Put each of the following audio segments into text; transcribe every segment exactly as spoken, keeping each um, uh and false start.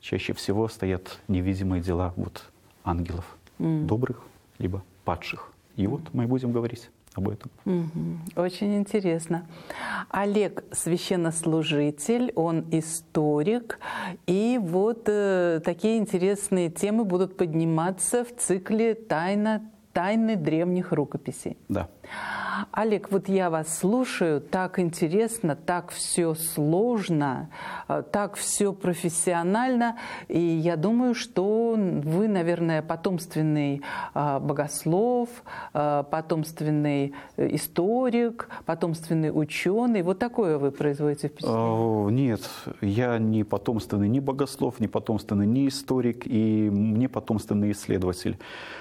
чаще всего стоят невидимые дела вот, ангелов, mm. добрых, либо падших. И вот мы будем говорить об этом. Угу. Очень интересно. Олег священнослужитель, он историк, и вот э, такие интересные темы будут подниматься в цикле «Тайна, «Тайны древних рукописей». Да. Олег, вот я вас слушаю, так интересно, так все сложно, так все профессионально, и я думаю, что вы, наверное, потомственный богослов, потомственный историк, потомственный ученый. Вот такое вы производите впечатление? Нет, я не потомственный ни богослов, ни потомственный ни историк, и не потомственный исследователь.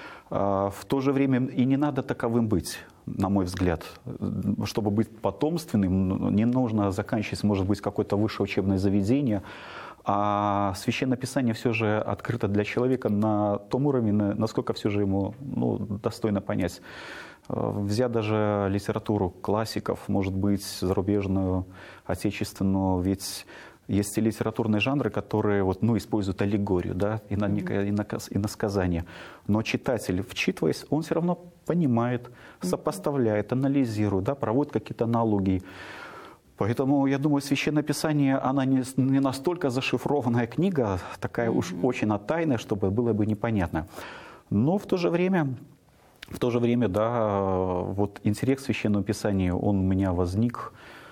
В то же время и не надо таковым быть, на мой взгляд. Чтобы быть потомственным, не нужно заканчивать, может быть, какое-то высшее учебное заведение, а Священное Писание все же открыто для человека на том уровне, насколько все же ему ну, достойно понять. Взять даже литературу классиков, может быть, зарубежную, отечественную, ведь есть и литературные жанры, которые вот, ну, используют аллегорию, да, и, на, и, на, и на сказание. Но читатель, вчитываясь, он все равно понимает, сопоставляет, анализирует, да, проводит какие-то аналогии. Поэтому, я думаю, Священное Писание, она не, не настолько зашифрованная книга, такая уж очень тайная, чтобы было бы непонятно. Но в то же время, в то же время, да, вот интерес к Священному Писанию, он у меня возник.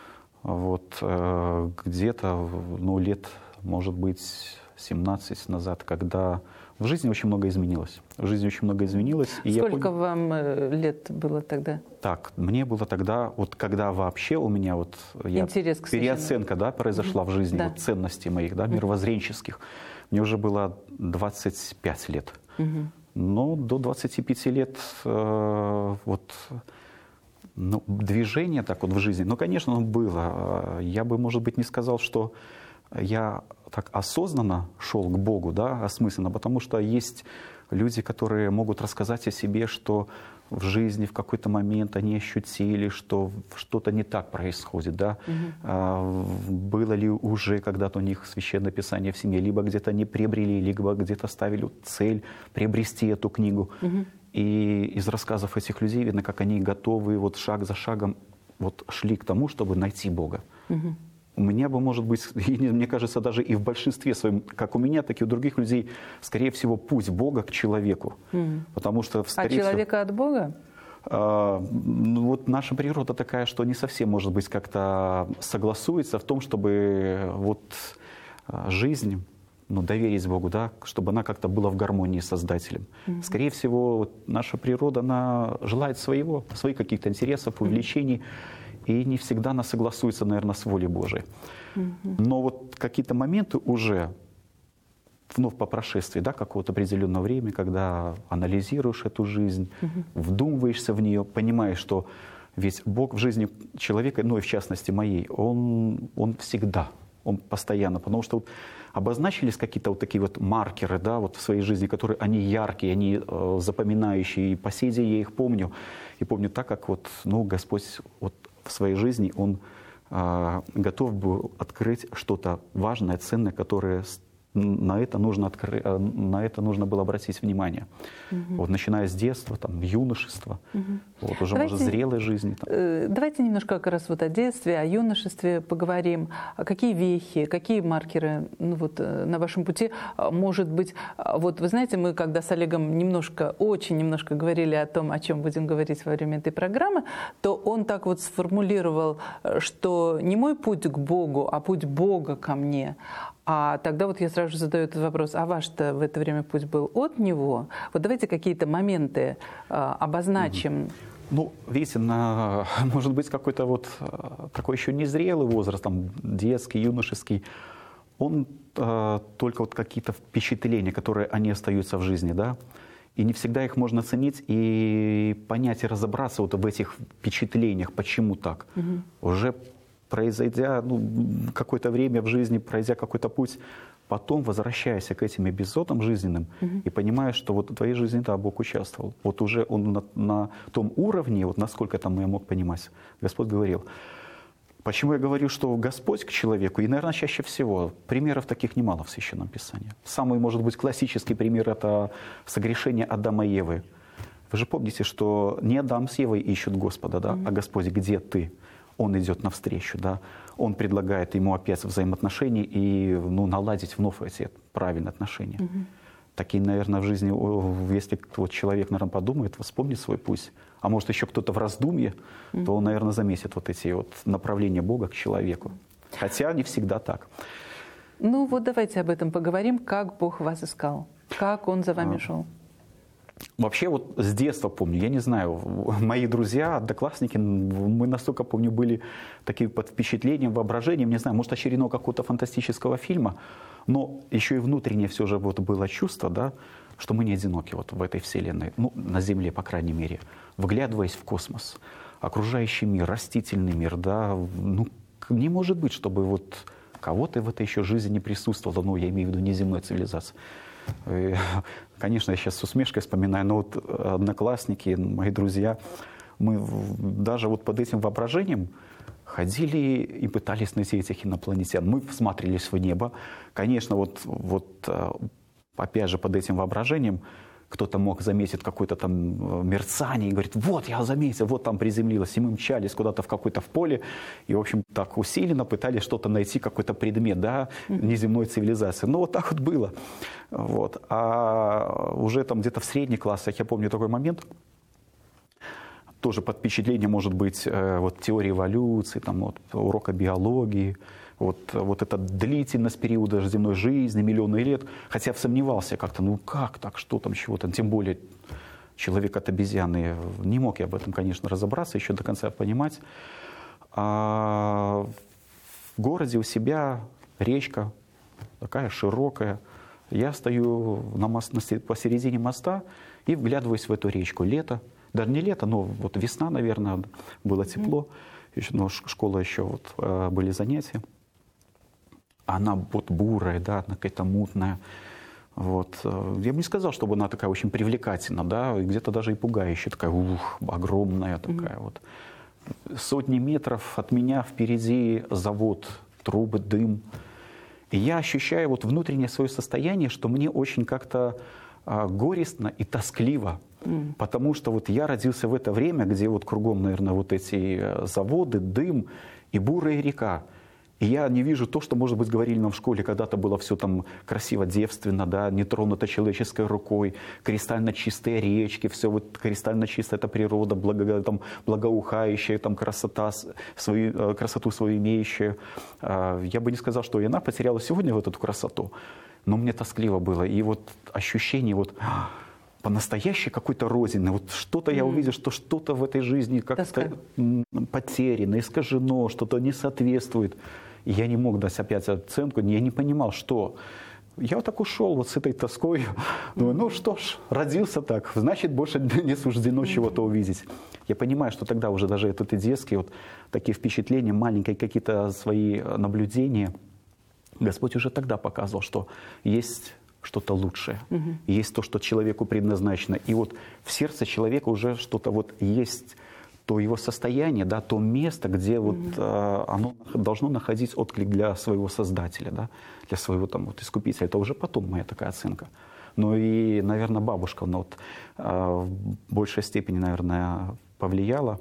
Вот э, где-то, ну, лет, может быть, семнадцать назад, когда в жизни очень много изменилось. В жизни очень много изменилось. И сколько я пон... вам лет было тогда? Так, мне было тогда, вот когда вообще у меня вот я, переоценка, да, произошла угу. в жизни, да. вот, ценностей моих, да, мировоззренческих. Мне уже было двадцать пять лет. Угу. Но до двадцати пяти лет э, вот... Ну, движение так вот в жизни, ну, конечно, оно было. Я бы, может быть, не сказал, что я так осознанно шел к Богу, да, осмысленно, потому что есть люди, которые могут рассказать о себе, что в жизни в какой-то момент они ощутили, что что-то не так происходит, да. Угу. Было ли уже когда-то у них Священное Писание в семье, либо где-то они приобрели, либо где-то ставили цель приобрести эту книгу. Угу. И из рассказов этих людей видно, как они готовы вот шаг за шагом вот шли к тому, чтобы найти Бога. Угу. У меня бы, может быть, мне кажется, даже и в большинстве своем, как у меня, так и у других людей, скорее всего, путь Бога к человеку. Угу. Потому что, а человека всего, от Бога? Э, ну, вот наша природа такая, что не совсем, может быть, как-то согласуется в том, чтобы вот жизнь... ну, доверить Богу, да, чтобы она как-то была в гармонии с Создателем. Mm-hmm. Скорее всего, вот наша природа, она желает своего, своих каких-то интересов, увлечений, mm-hmm. и не всегда она согласуется, наверное, с волей Божией. Mm-hmm. Но вот какие-то моменты уже, вновь по прошествии, да, какого-то определенного времени, когда анализируешь эту жизнь, mm-hmm. вдумываешься в нее, понимаешь, что ведь Бог в жизни человека, ну и в частности моей, Он, он всегда, Он постоянно, потому что вот обозначились какие-то вот такие вот маркеры, да, вот в своей жизни, которые, они яркие, они э, запоминающие, и по сей день я их помню, и помню так, как вот, ну, Господь вот в своей жизни, Он э, готов был открыть что-то важное, ценное, которое на это нужно, откры... на это нужно было обратить внимание. Угу. Вот, начиная с детства, там, юношества, угу. вот, уже, давайте, может, зрелой жизни. Там. Давайте немножко как раз вот о детстве, о юношестве поговорим. Какие вехи, какие маркеры ну, вот, на вашем пути? Может быть, вот вы знаете, мы когда с Олегом немножко, очень немножко говорили о том, о чем будем говорить во время этой программы, то он так вот сформулировал, что не мой путь к Богу, а путь Бога ко мне. А тогда вот я сразу же задаю этот вопрос, а ваш-то в это время путь был от Него? Вот давайте какие-то моменты а, обозначим. Ну, видите, на, может быть, какой-то вот такой еще незрелый возраст, там, детский, юношеский, он а, только вот какие-то впечатления, которые они остаются в жизни, да, и не всегда их можно оценить и понять и разобраться вот в этих впечатлениях, почему так. Угу. Уже произойдя ну, какое-то время в жизни, пройдя какой-то путь, потом возвращаясь к этим эпизодам жизненным угу. и понимаешь, что вот в твоей жизни, да, Бог участвовал. Вот уже Он на, на том уровне, вот насколько там я мог понимать, Господь говорил. Почему я говорю, что Господь к человеку, и, наверное, чаще всего, примеров таких немало в Священном Писании. Самый, может быть, классический пример – это согрешение Адама и Евы. Вы же помните, что не Адам с Евой ищут Господа, да? Mm-hmm. А Господь, где ты? Он идет навстречу, да? Он предлагает ему опять взаимоотношения и ну, наладить вновь эти правильные отношения. Mm-hmm. Такие, наверное, в жизни, если вот человек, наверное, подумает, вспомнит свой путь, а может еще кто-то в раздумье, mm-hmm. то он, наверное, заметит вот эти вот направления Бога к человеку. Хотя не всегда так. Ну вот давайте об этом поговорим. Как Бог вас искал? Как Он за вами а. шел? Вообще вот с детства помню, я не знаю, мои друзья, одноклассники, мы настолько, помню, были такие под впечатлением, воображением, не знаю, может, очередного какого-то фантастического фильма, но еще и внутреннее все же вот было чувство, да, что мы не одиноки вот в этой вселенной, ну, на Земле, по крайней мере, вглядываясь в космос, окружающий мир, растительный мир, да, ну, не может быть, чтобы вот кого-то в этой еще жизни не присутствовало, ну, я имею в виду неземной цивилизации. И, конечно, я сейчас с усмешкой вспоминаю, но вот одноклассники, мои друзья, мы даже вот под этим воображением ходили и пытались найти этих инопланетян. Мы всматривались в небо. Конечно, вот, вот опять же под этим воображением кто-то мог заметить какое-то там мерцание и говорит, вот я заметил, вот там приземлилось. И мы мчались куда-то в какое-то в поле и, в общем, так усиленно пытались что-то найти, какой-то предмет, да, неземной цивилизации. Ну, вот так вот было. Вот. А уже там где-то в средних классах, я помню такой момент, тоже под впечатлением, может быть, вот, теории эволюции, там, вот, урока биологии, вот, вот эта длительность периода земной жизни, миллионы лет. Хотя я сомневался как-то, ну как так, что там, чего там, тем более человек от обезьяны. Не мог я об этом, конечно, разобраться, еще до конца понимать. А в городе у себя речка такая широкая. Я стою на мост, посередине моста и вглядываюсь в эту речку. Лето, даже не лето, но вот весна, наверное, было тепло. Еще, но школа еще, вот, были занятия. Она вот бурая, да, она какая-то мутная. Вот. Я бы не сказал, чтобы она такая очень привлекательна, да, где-то даже и пугающая, такая, ух, огромная такая mm-hmm. вот. Сотни метров от меня впереди завод, трубы, дым. И я ощущаю вот внутреннее свое состояние, что мне очень как-то а, горестно и тоскливо. Mm. Потому что вот я родился в это время, где вот кругом, наверное, вот эти заводы, дым и бурая река. И я не вижу то, что, может быть, говорили нам в школе, когда-то было все там красиво, девственно, да, не тронуто человеческой рукой, кристально чистые речки, все вот кристально чистая эта природа, благо, там, благоухающая, там, красота, свою, красоту свою имеющая. Я бы не сказал, что и она потеряла сегодня вот эту красоту, но мне тоскливо было. И вот ощущение вот по-настоящей какой-то розины. Вот что-то mm. я увидел, что что-то в этой жизни как-то потеряно, искажено, что-то не соответствует. И я не мог дать опять оценку, я не понимал, что. Я вот так ушел вот с этой тоской. Думаю, ну что ж, родился так, значит, больше не суждено чего-то увидеть. Я понимаю, что тогда уже даже это детские вот такие впечатления, маленькие какие-то свои наблюдения. Господь уже тогда показывал, что есть что-то лучшее, угу. есть то, что человеку предназначено. И вот в сердце человека уже что-то вот есть, то его состояние, да, то место, где вот, mm-hmm. э, оно должно находить отклик для своего Создателя, да, для своего там, вот, Искупителя. Это уже потом моя такая оценка. Ну и, наверное, бабушка ну, вот, э, в большей степени, наверное, повлияла.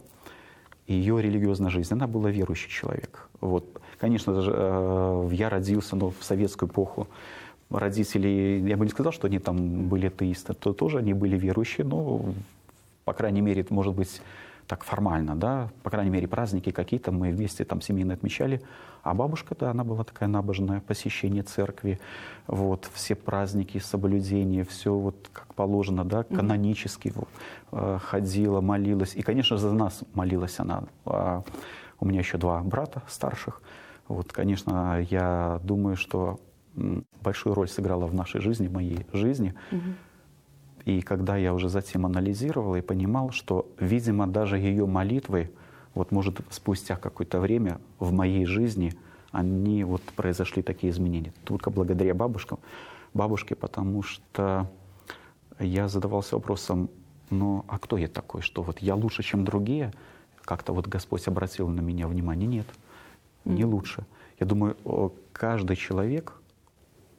Ее религиозная жизнь, она была верующий человек. Вот. Конечно же, э, я родился ну, в советскую эпоху. Родители, я бы не сказал, что они там были атеисты, то тоже они были верующие, но, по крайней мере, может быть, так формально, да, по крайней мере, праздники какие-то мы вместе там семейно отмечали. А бабушка, да, она была такая набожная, посещение церкви, вот, все праздники, соблюдения, все вот как положено, да, канонически вот, ходила, молилась. И, конечно, за нас молилась она. А у меня еще два брата старших. Вот, конечно, я думаю, что большую роль сыграла в нашей жизни, в моей жизни. Mm-hmm. И когда я уже затем анализировал и понимал, что, видимо, даже ее молитвы, вот, может, спустя какое-то время в моей жизни, они вот произошли такие изменения. Только благодаря бабушкам, бабушке, потому что я задавался вопросом, ну, а кто я такой, что вот я лучше, чем другие? Как-то вот Господь обратил на меня внимание. Нет. не лучше. Я думаю, каждый человек